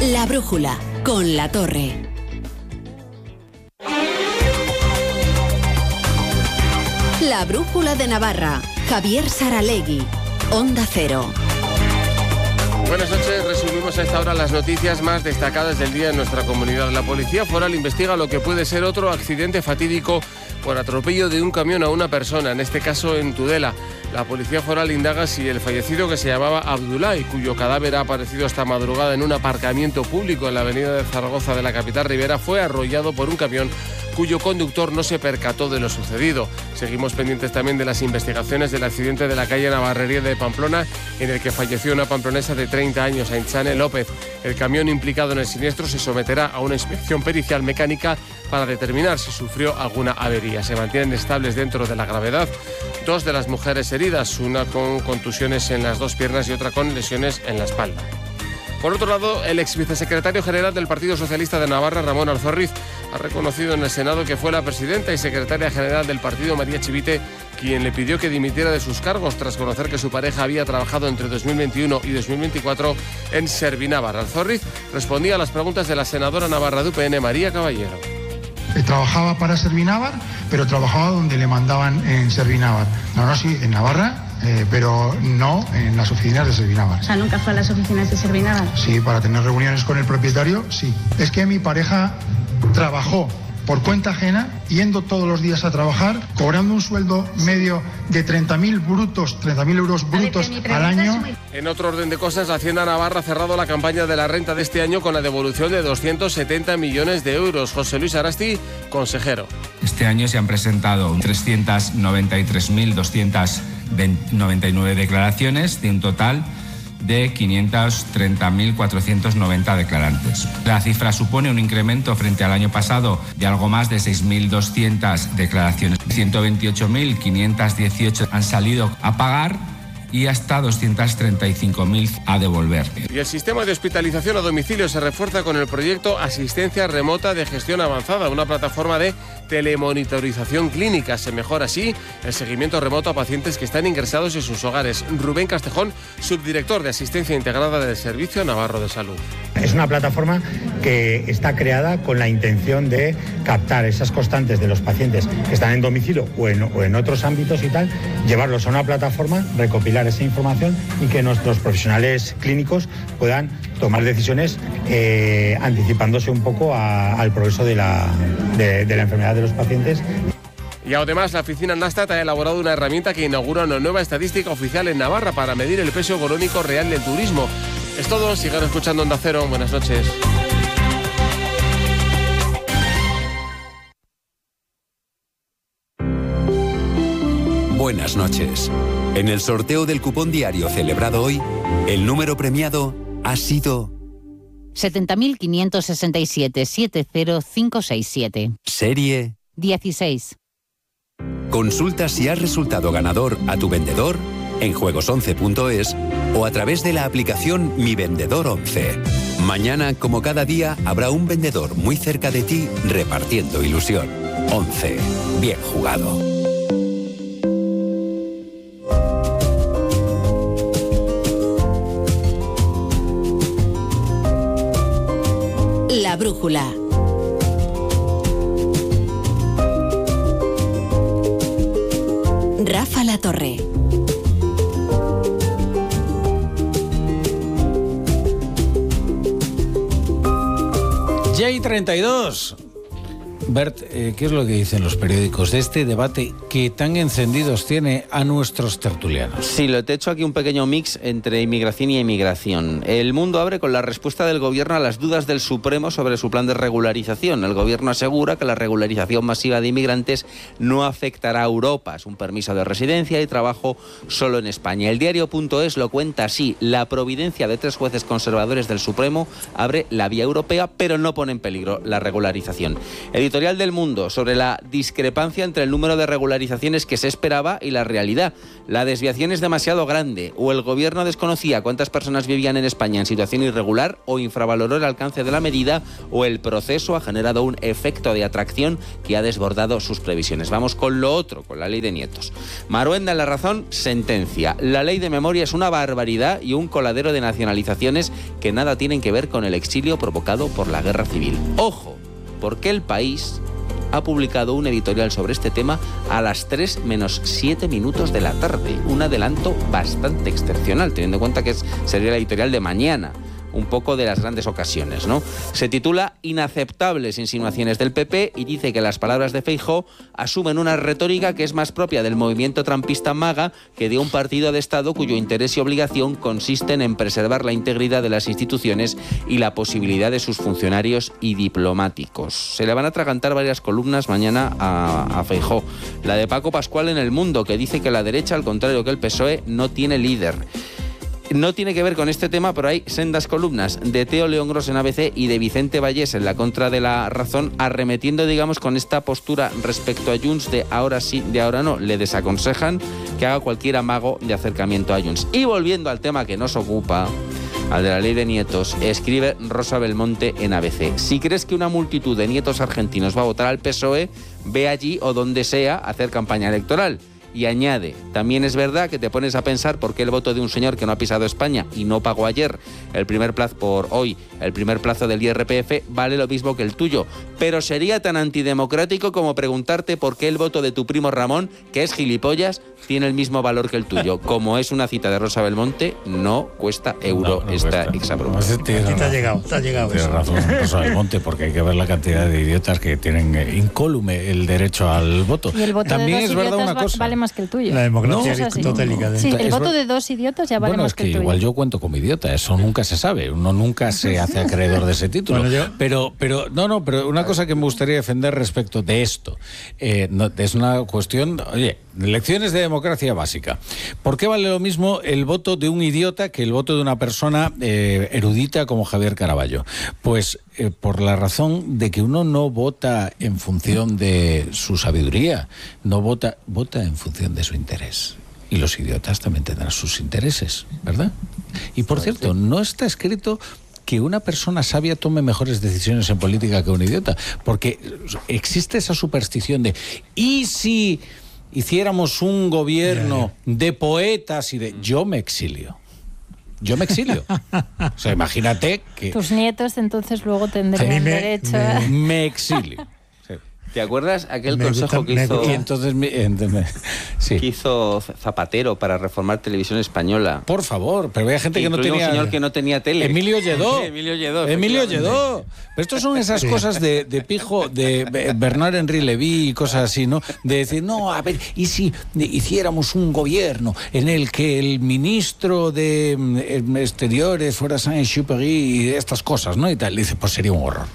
La Brújula, con La Torre. La Brújula de Navarra, Javier Saralegui, Onda Cero. Buenas noches, resumimos a esta hora las noticias más destacadas del día en nuestra comunidad. La Policía Foral investiga lo que puede ser otro accidente fatídico por atropello de un camión a una persona, en este caso en Tudela. La Policía Foral indaga si el fallecido, que se llamaba Abdullah y cuyo cadáver ha aparecido esta madrugada en un aparcamiento público en la avenida de Zaragoza de la capital ribera, fue arrollado por un camión cuyo conductor no se percató de lo sucedido. Seguimos pendientes también de las investigaciones del accidente de la calle Navarrería de Pamplona, en el que falleció una pamplonesa de 30 años, Ainchane López. El camión implicado en el siniestro se someterá a una inspección pericial mecánica para determinar si sufrió alguna avería. Se mantienen estables dentro de la gravedad dos de las mujeres heridas, una con contusiones en las dos piernas y otra con lesiones en la espalda. Por otro lado, el ex vicesecretario general del Partido Socialista de Navarra, Ramón Alzorriz, ha reconocido en el Senado que fue la presidenta y secretaria general del partido, María Chivite, quien le pidió que dimitiera de sus cargos tras conocer que su pareja había trabajado entre 2021 y 2024 en Servinávar. Alzorriz respondía a las preguntas de la senadora navarra de UPN, María Caballero. Trabajaba para Servinávar, pero trabajaba donde le mandaban en Servinávar. Sí, en Navarra, pero no en las oficinas de Servinávar. O sea, ¿nunca fue a las oficinas de Servinávar? Sí, para tener reuniones con el propietario, sí. Es que mi pareja trabajó por cuenta ajena, yendo todos los días a trabajar, cobrando un sueldo medio de 30.000 euros brutos al año. En otro orden de cosas, la Hacienda Navarra ha cerrado la campaña de la renta de este año con la devolución de 270 millones de euros. José Luis Arasti, consejero. Este año se han presentado 393.299 declaraciones, de un total de 530.490 declarantes. La cifra supone un incremento frente al año pasado de algo más de 6.200 declaraciones. 128.518 han salido a pagar y hasta 235.000 a devolver. Y el sistema de hospitalización a domicilio se refuerza con el proyecto Asistencia Remota de Gestión Avanzada, una plataforma de telemonitorización clínica. Se mejora así el seguimiento remoto a pacientes que están ingresados en sus hogares. Rubén Castejón, subdirector de Asistencia Integrada del Servicio Navarro de Salud. Es una plataforma que está creada con la intención de captar esas constantes de los pacientes que están en domicilio o en otros ámbitos y tal, llevarlos a una plataforma, recopilar esa información y que nuestros profesionales clínicos puedan tomar decisiones anticipándose un poco al progreso de la enfermedad de los pacientes. Y además, la oficina Nastat ha elaborado una herramienta que inaugura una nueva estadística oficial en Navarra para medir el peso económico real del turismo. Es todo, sigan escuchando Onda Cero. Buenas noches. Buenas noches. En el sorteo del cupón diario celebrado hoy, el número premiado ha sido 70.567-70567. Serie 16. Consulta si has resultado ganador a tu vendedor en juegos11.es o a través de la aplicación Mi Vendedor 11. Mañana, como cada día, habrá un vendedor muy cerca de ti repartiendo ilusión. 11. Bien jugado. La Brújula. Rafa La Torre. J32. Bert, ¿qué es lo que dicen los periódicos de este debate que tan encendidos tiene a nuestros tertulianos? Sí, te he hecho aquí un pequeño mix entre inmigración y emigración. El Mundo abre con la respuesta del Gobierno a las dudas del Supremo sobre su plan de regularización. El Gobierno asegura que la regularización masiva de inmigrantes no afectará a Europa. Es un permiso de residencia y trabajo solo en España. El diario.es lo cuenta así. La providencia de 3 jueces conservadores del Supremo abre la vía europea, pero no pone en peligro la regularización. Editorial Editorial del Mundo, sobre la discrepancia entre el número de regularizaciones que se esperaba y la realidad. La desviación es demasiado grande, o el gobierno desconocía cuántas personas vivían en España en situación irregular, o infravaloró el alcance de la medida, o el proceso ha generado un efecto de atracción que ha desbordado sus previsiones. Vamos con lo otro, con la ley de nietos. Maruenda en La Razón sentencia: la ley de memoria es una barbaridad y un coladero de nacionalizaciones que nada tienen que ver con el exilio provocado por la guerra civil. Ojo, porque El País ha publicado un editorial sobre este tema a las 3 menos 7 minutos de la tarde. Un adelanto bastante excepcional, teniendo en cuenta que sería el editorial de mañana. Un poco de las grandes ocasiones, ¿no? Se titula Inaceptables insinuaciones del PP y dice que las palabras de Feijóo asumen una retórica que es más propia del movimiento trampista MAGA que de un partido de Estado cuyo interés y obligación consisten en preservar la integridad de las instituciones y la posibilidad de sus funcionarios y diplomáticos. Se le van a atragantar varias columnas mañana a Feijóo. La de Paco Pascual en El Mundo, que dice que la derecha, al contrario que el PSOE, no tiene líder. No tiene que ver con este tema, pero hay sendas columnas de Teo León Gros en ABC y de Vicente Vallés en La Contra de La Razón, arremetiendo, digamos, con esta postura respecto a Junts de ahora sí, de ahora no. Le desaconsejan que haga cualquier amago de acercamiento a Junts. Y volviendo al tema que nos ocupa, al de la ley de nietos, escribe Rosa Belmonte en ABC: si crees que una multitud de nietos argentinos va a votar al PSOE, ve allí o donde sea a hacer campaña electoral. Y añade: también es verdad que te pones a pensar por qué el voto de un señor que no ha pisado España y no pagó ayer el primer plazo del IRPF vale lo mismo que el tuyo. Pero sería tan antidemocrático como preguntarte por qué el voto de tu primo Ramón, que es gilipollas, tiene el mismo valor que el tuyo. Como es una cita de Rosa Belmonte, no cuesta euro esta exabrupta. Te ha llegado. Tienes razón, Rosa Belmonte, porque hay que ver la cantidad de idiotas que tienen incólume el derecho al voto. Y el voto también de dos es verdad idiotas una cosa. Vale más que el tuyo. La democracia es aristotélica. Sí, el voto de dos idiotas ya vale más que el tuyo. Igual yo cuento como idiota, eso nunca se sabe, uno nunca se hace acreedor de ese título. Bueno, pero una cosa que me gustaría defender respecto de esto, es una cuestión, oye, lecciones de democracia básica. ¿Por qué vale lo mismo el voto de un idiota que el voto de una persona erudita como Javier Caraballo? Pues por la razón de que uno no vota en función de su sabiduría, no vota en función de su interés. Y los idiotas también tendrán sus intereses, ¿verdad? Y por cierto, no está escrito que una persona sabia tome mejores decisiones en política que un idiota, porque existe esa superstición de ¿y si hiciéramos un gobierno de poetas y de... Yo me exilio. O sea, imagínate que... Tus nietos entonces luego tendrían derecho a... Me exilio. ¿Te acuerdas aquel consejo que hizo, que hizo Zapatero para reformar Televisión Española? Por favor, pero había gente que no tenía... un señor que no tenía tele. Emilio Lledó. Emilio Lledó. Pero estos son esas cosas de pijo, de Bernard Henry Lévy y cosas así, ¿no? De decir, no, a ver, ¿y si hiciéramos un gobierno en el que el ministro de Exteriores fuera Saint-Exupéry y estas cosas, ¿no? Y tal. Y dice, pues sería un horror.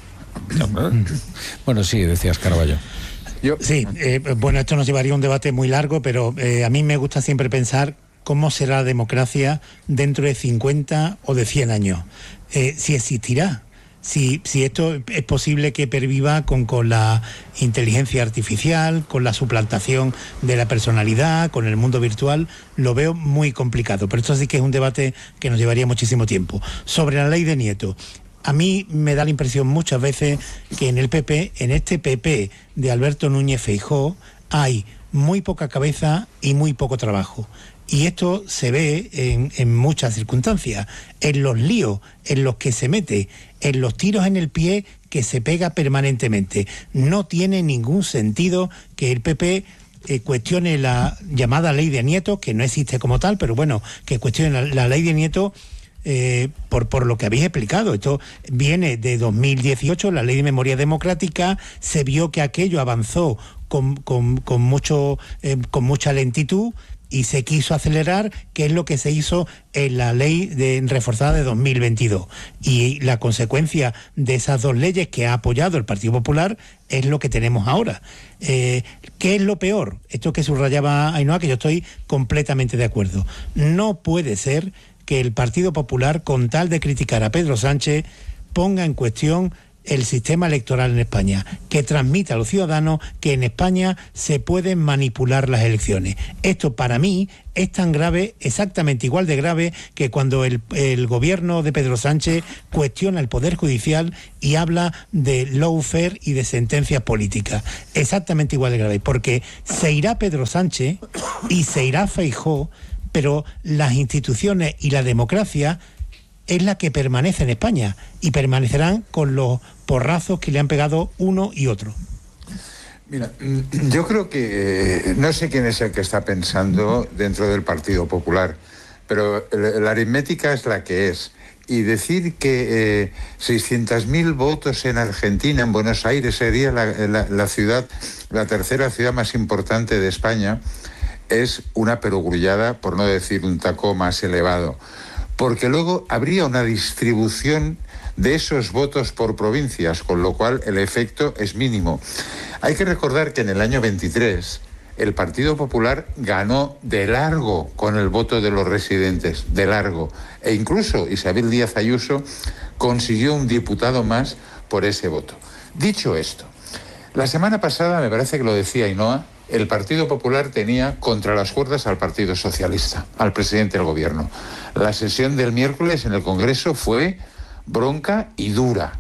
Bueno, sí, decías Caraballo. Sí, bueno, esto nos llevaría a un debate muy largo, pero a mí me gusta siempre pensar cómo será la democracia dentro de 50 o de 100 años. Si existirá, si esto es posible que perviva con la inteligencia artificial, con la suplantación de la personalidad, con el mundo virtual, lo veo muy complicado. Pero esto sí que es un debate que nos llevaría muchísimo tiempo. Sobre la ley de Nieto. A mí me da la impresión muchas veces que en el PP, en este PP de Alberto Núñez Feijóo, hay muy poca cabeza y muy poco trabajo. Y esto se ve en muchas circunstancias, en los líos en los que se mete, en los tiros en el pie que se pega permanentemente. No tiene ningún sentido que el PP cuestione la llamada ley de Nieto, que no existe como tal, pero bueno, que cuestione la ley de Nieto. Por lo que habéis explicado. Esto viene de 2018, la Ley de Memoria Democrática, se vio que aquello avanzó con mucha lentitud y se quiso acelerar, que es lo que se hizo en la ley reforzada de 2022. Y la consecuencia de esas dos leyes que ha apoyado el Partido Popular es lo que tenemos ahora. ¿Qué es lo peor? Esto que subrayaba Ainhoa, que yo estoy completamente de acuerdo. No puede ser que el Partido Popular, con tal de criticar a Pedro Sánchez, ponga en cuestión el sistema electoral en España, que transmite a los ciudadanos que en España se pueden manipular las elecciones. Esto para mí es tan grave, exactamente igual de grave, que cuando el gobierno de Pedro Sánchez cuestiona el Poder Judicial y habla de lawfare y de sentencias políticas. Exactamente igual de grave, porque se irá Pedro Sánchez y se irá Feijóo, pero las instituciones y la democracia es la que permanece en España y permanecerán con los porrazos que le han pegado uno y otro. Mira, yo creo que no sé quién es el que está pensando dentro del Partido Popular, pero la aritmética es la que es. Y decir que 600.000 votos en Argentina, en Buenos Aires, sería la ciudad, la tercera ciudad más importante de España, es una perogrullada, por no decir un taco más elevado. Porque luego habría una distribución de esos votos por provincias, con lo cual el efecto es mínimo. Hay que recordar que en el año 23 el Partido Popular ganó de largo con el voto de los residentes, de largo. E incluso Isabel Díaz Ayuso consiguió un diputado más por ese voto. Dicho esto, la semana pasada, me parece que lo decía Ainhoa, el Partido Popular tenía contra las cuerdas al Partido Socialista, al presidente del gobierno. La sesión del miércoles en el Congreso fue bronca y dura,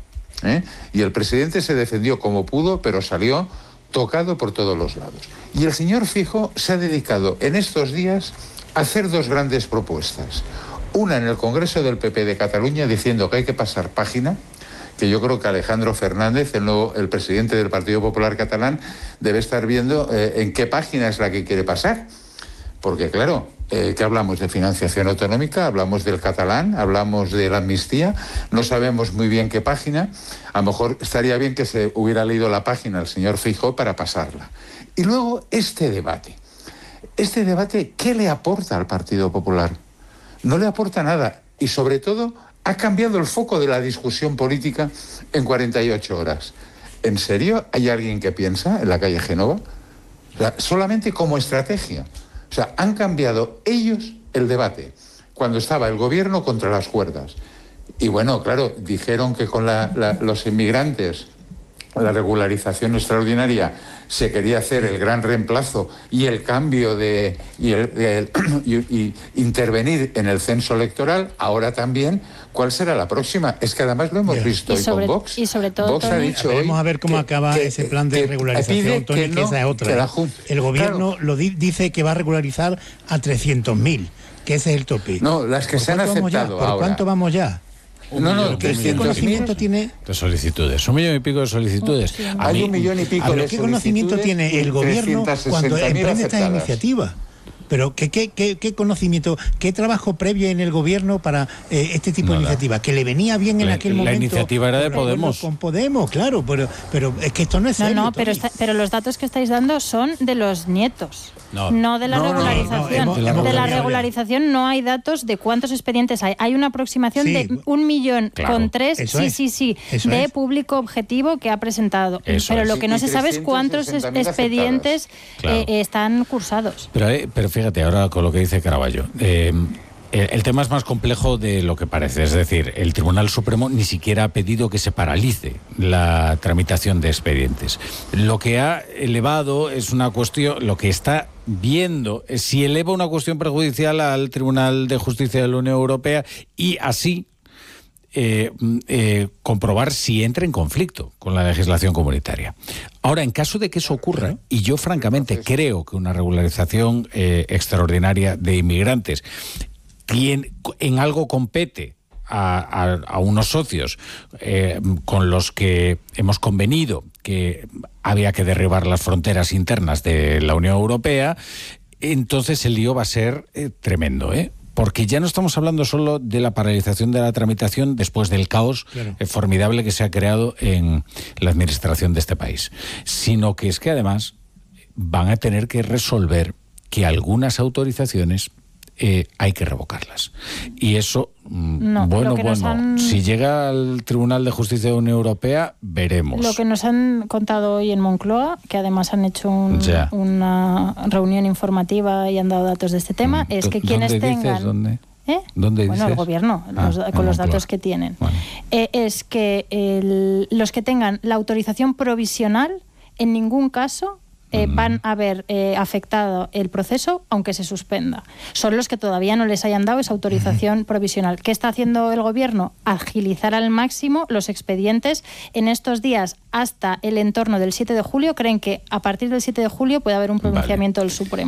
y el presidente se defendió como pudo, pero salió tocado por todos los lados. Y el señor Feijóo se ha dedicado en estos días a hacer dos grandes propuestas. Una en el Congreso del PP de Cataluña, diciendo que hay que pasar página, que yo creo que Alejandro Fernández, el presidente del Partido Popular catalán, debe estar viendo en qué página es la que quiere pasar. Porque claro, ¿qué hablamos? ¿De financiación autonómica? ¿Hablamos del catalán? ¿Hablamos de la amnistía? No sabemos muy bien qué página. A lo mejor estaría bien que se hubiera leído la página el señor Feijóo para pasarla. Y luego este debate. Este debate, ¿qué le aporta al Partido Popular? No le aporta nada. Y sobre todo, ha cambiado el foco de la discusión política en 48 horas. ¿En serio hay alguien que piensa en la calle Génova? O sea, solamente como estrategia. O sea, han cambiado ellos el debate cuando estaba el gobierno contra las cuerdas. Y bueno, claro, dijeron que con los inmigrantes, la regularización extraordinaria, se quería hacer el gran reemplazo y el cambio y intervenir en el censo electoral. Ahora también, ¿cuál será la próxima? Es que además lo hemos visto hoy con Vox. Y sobre todo, Vox ha dicho hoy, vamos a ver cómo acaba ese plan de regularización, Tony, que esa es otra. El gobierno dice que va a regularizar a 300.000, que ese es el tope. No, las que se han aceptado ahora. ¿Por cuánto vamos ya? ¿Qué conocimiento tiene? De solicitudes, 1,5 millones de solicitudes. Hay 1,5 millones de solicitudes. ¿Qué conocimiento tiene el gobierno cuando emprende estas iniciativas? Pero ¿qué conocimiento, qué trabajo previo en el gobierno para este tipo de iniciativas? Que le venía bien en aquel momento. La iniciativa era de Podemos. Con Podemos, claro, pero es que esto no es serio. No, pero los datos que estáis dando son de los nietos. No de la regularización. De la regularización no hay datos de cuántos expedientes hay. Hay una aproximación de 1,3 millones, de público objetivo que ha presentado. Pero lo que no se sabe es cuántos expedientes están cursados. Pero fíjate, ahora con lo que dice Caraballo, el tema es más complejo de lo que parece. Es decir, el Tribunal Supremo ni siquiera ha pedido que se paralice la tramitación de expedientes. Lo que ha elevado es una cuestión, lo que está viendo es si eleva una cuestión prejudicial al Tribunal de Justicia de la Unión Europea y así comprobar si entra en conflicto con la legislación comunitaria. Ahora, en caso de que eso ocurra, y yo francamente creo que una regularización extraordinaria de inmigrantes en algo compete a unos socios con los que hemos convenido que había que derribar las fronteras internas de la Unión Europea, entonces el lío va a ser tremendo, porque ya no estamos hablando solo de la paralización de la tramitación después del caos formidable que se ha creado en la administración de este país, sino que es que además van a tener que resolver que algunas autorizaciones hay que revocarlas. Y eso, si llega al Tribunal de Justicia de la Unión Europea, veremos. Lo que nos han contado hoy en Moncloa, que además han hecho una reunión informativa y han dado datos de este tema, es que quienes tengan... ¿Dónde dices? El gobierno, con los datos que tienen. Bueno. Es que los que tengan la autorización provisional en ningún caso van a haber afectado el proceso, aunque se suspenda. Son los que todavía no les hayan dado esa autorización provisional. ¿Qué está haciendo el gobierno? Agilizar al máximo los expedientes. En estos días, hasta el entorno del 7 de julio, creen que a partir del 7 de julio puede haber un pronunciamiento del Supremo.